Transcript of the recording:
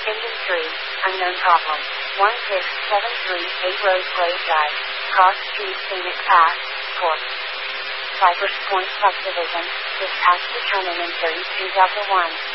Industry, unknown problem. 16738 Roseglade Drive, Cross Street, Phoenix, Pass, Corp. Cypress Point Subdivision, dispatch determined in 32 Delta 1.